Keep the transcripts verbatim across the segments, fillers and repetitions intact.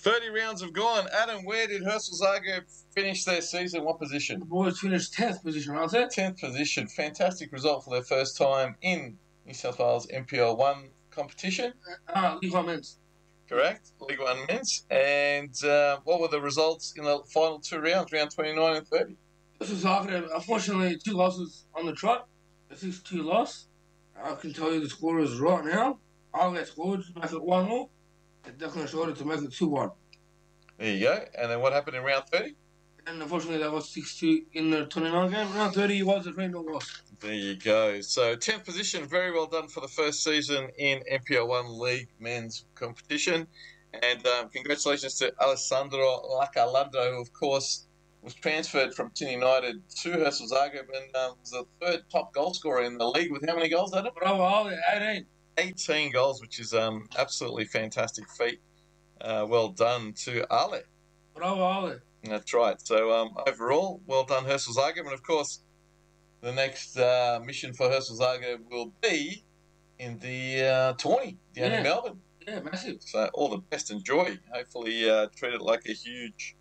thirty rounds have gone. Adam, where did Hersel Zagreb finish their season? What position? The boys finished tenth position, aren't they? tenth position. Fantastic result for their first time in New South Wales M P L one competition. Ah, uh, League One Men's. Correct. League One Men's. And uh, what were the results in the final two rounds, round twenty-nine and thirty? Hersel Zagreb, unfortunately, two losses on the trot. A six two loss. I can tell you the score is right now. Arlet scored to make it one all. It definitely showed to make it two one. There you go. And then what happened in round thirty? And unfortunately, that was six two in the twenty-nine game. Round thirty was a three nil loss. There you go. So, tenth position, very well done for the first season in M P L one League men's competition. And um, congratulations to Alessandro Lacalandro, who, of course, was transferred from Tin United to Hersel Zagreb and um, was the third top goal scorer in the league with how many goals, Adam? Bravo, Ali, eighteen. eighteen goals, which is um absolutely fantastic feat. Uh, well done to Ale. Bravo, Ali. That's right. So um, overall, well done Hersel Zagreb. And of course, the next uh, mission for Hersel Zagreb will be in the uh, tourney down Yeah. in Melbourne. Yeah, massive. So all the best and joy. Hopefully uh, treat it like a huge,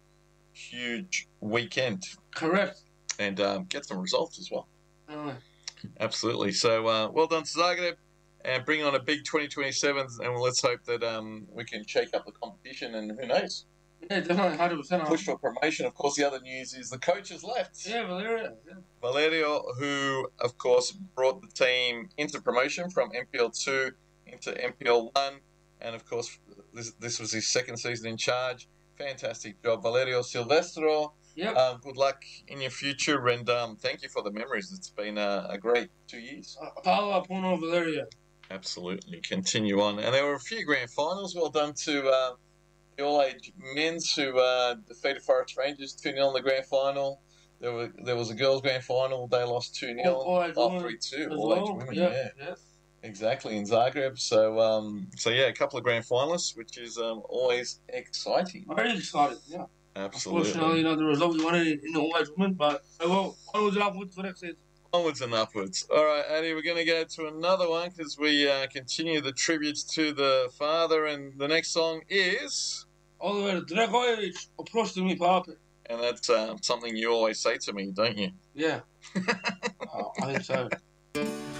huge weekend. Correct. And um, get some results as well. Uh, Absolutely. So uh, well done to Zagreb. And bring on a big twenty twenty-seven, and let's hope that um, we can shake up the competition, and who knows, yeah, definitely one hundred percent. push for promotion. Of course, the other news is the coach has left. Yeah, Valerio. Yeah. Valerio, who, of course, brought the team into promotion from M P L two into M P L one, and, of course, this, this was his second season in charge. Fantastic job, Valerio Silvestro. Yep. Um, good luck in your future, and um, thank you for the memories. It's been a, a great two years. Uh, follow up on Valerio. Absolutely. Continue on. And there were a few grand finals. Well done to uh, the all-age men's who uh, defeated Forest Rangers two nil in the grand final. There were there was a girls' grand final. They lost two nil. All- all-age Oh, women three two. as All-age well. women, Yeah, yeah. yeah. Exactly, in Zagreb. So, um, so yeah, a couple of grand finalists, which is um, always exciting. Very excited, yeah. Absolutely. Unfortunately, not the result we wanted in the all-age women, but oh well, onwards and upwards for next season. Onwards and upwards. All right, Addy, we're going to go to another one because we uh, continue the tributes to the father, and the next song is... Oliver Dragojevic, oprosti mi pape. And that's uh, something you always say to me, don't you? Yeah. Oh, I think so.